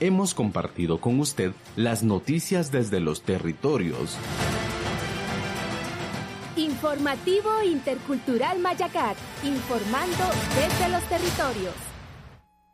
hemos compartido con usted las noticias desde los territorios. Informativo Intercultural Mayacat, informando desde los territorios.